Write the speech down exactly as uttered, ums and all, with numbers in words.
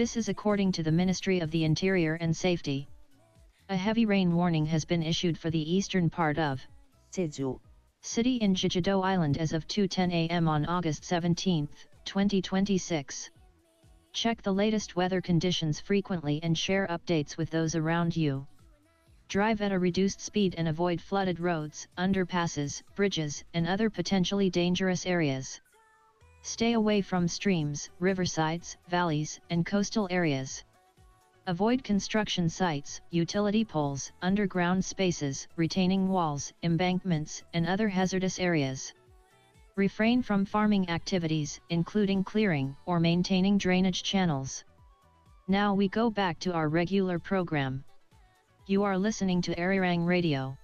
This is according to the Ministry of the Interior and Safety. A heavy rain warning has been issued for the eastern part of Jeju city in Jeju-do Island as of two ten a m on August seventeenth, twenty twenty-six. Check the latest weather conditions frequently and share updates with those around you. Drive at a reduced speed and avoid flooded roads, underpasses, bridges, and other potentially dangerous areas. Stay away from streams, riversides, valleys, and coastal areas. Avoid construction sites, utility poles, underground spaces, retaining walls, embankments, and other hazardous areas. Refrain from farming activities, including clearing or maintaining drainage channels. Now we go back to our regular program. You are listening to Arirang Radio.